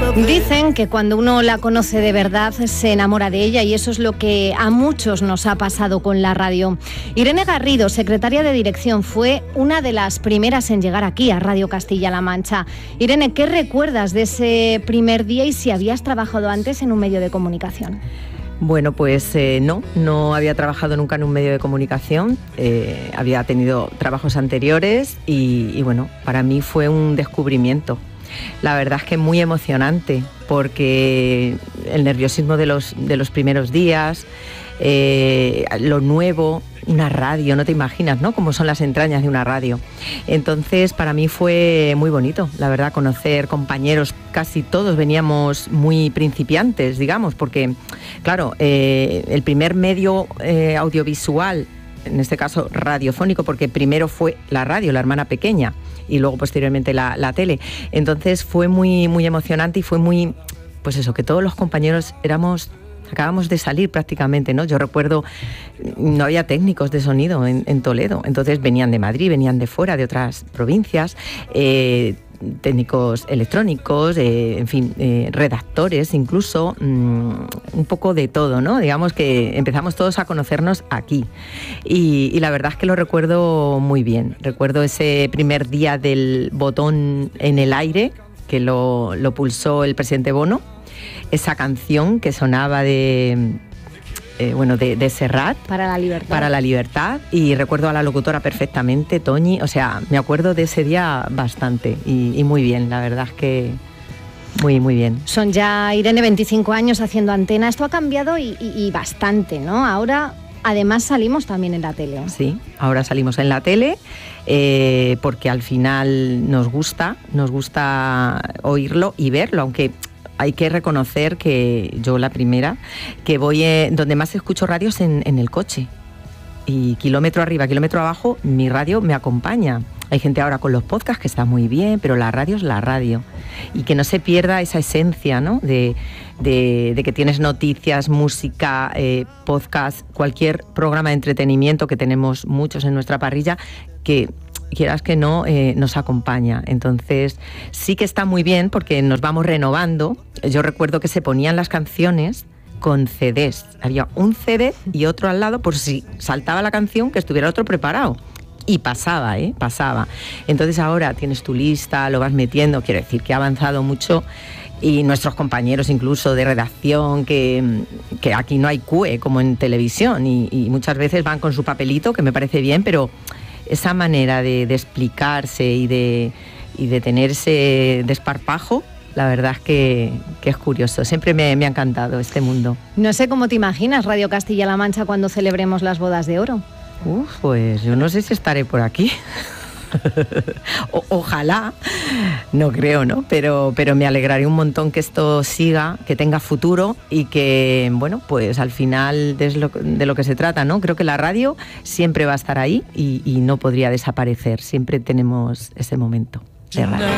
Dicen que cuando uno la conoce de verdad se enamora de ella, y eso es lo que a muchos nos ha pasado con la radio. Irene Garrido, secretaria de dirección, fue una de las primeras en llegar aquí a Radio Castilla-La Mancha. Irene, ¿qué recuerdas de ese primer día y si habías trabajado antes en un medio de comunicación? Bueno, pues no había trabajado nunca en un medio de comunicación, había tenido trabajos anteriores y bueno, para mí fue un descubrimiento. La verdad es que muy emocionante, porque el nerviosismo de los primeros días, lo nuevo, una radio, no te imaginas, ¿no?, cómo son las entrañas de una radio. Entonces, para mí fue muy bonito, la verdad, conocer compañeros. Casi todos veníamos muy principiantes, digamos, porque, claro, el primer medio audiovisual, en este caso radiofónico, porque primero fue la radio, la hermana pequeña, y luego posteriormente la tele. Entonces fue muy, muy emocionante y fue muy, pues eso, que todos los compañeros acabamos de salir prácticamente, ¿no? Yo recuerdo, no había técnicos de sonido en Toledo, entonces venían de Madrid, venían de fuera, de otras provincias, técnicos electrónicos, en fin, redactores incluso, un poco de todo, ¿no? Digamos que empezamos todos a conocernos aquí y la verdad es que lo recuerdo muy bien. Recuerdo ese primer día del botón en el aire que lo pulsó el presidente Bono, esa canción que sonaba de Serrat. Para la libertad. Para la libertad, y recuerdo a la locutora perfectamente, Toñi, o sea, me acuerdo de ese día bastante y muy bien, la verdad es que muy, muy bien. Son ya, Irene, 25 años haciendo antena, esto ha cambiado y bastante, ¿no? Ahora, además, salimos también en la tele. Sí, ahora salimos en la tele, porque al final nos gusta oírlo y verlo, aunque hay que reconocer que yo, la primera, que voy donde más escucho radio es en el coche. Y kilómetro arriba, kilómetro abajo, mi radio me acompaña. Hay gente ahora con los podcasts que está muy bien, pero la radio es la radio. Y que no se pierda esa esencia, ¿no?, de que tienes noticias, música, podcast, cualquier programa de entretenimiento, que tenemos muchos en nuestra parrilla, que quieras que no, nos acompaña. Entonces sí que está muy bien porque nos vamos renovando. Yo recuerdo que se ponían las canciones con CDs. Había un CD y otro al lado por si saltaba la canción, que estuviera otro preparado. Y pasaba. Entonces ahora tienes tu lista, lo vas metiendo. Quiero decir que ha avanzado mucho. Y nuestros compañeros incluso de redacción, que aquí no hay QE como en televisión, y muchas veces van con su papelito, que me parece bien, pero esa manera de explicarse y de tener ese desparpajo, la verdad es que es curioso. Siempre me ha encantado este mundo. No sé cómo te imaginas Radio Castilla-La Mancha cuando celebremos las bodas de oro. Pues yo no sé si estaré por aquí. Ojalá, no creo, ¿no? Pero me alegraría un montón que esto siga, que tenga futuro y que, bueno, pues al final es de lo que se trata, ¿no? Creo que la radio siempre va a estar ahí y no podría desaparecer. Siempre tenemos ese momento de radio.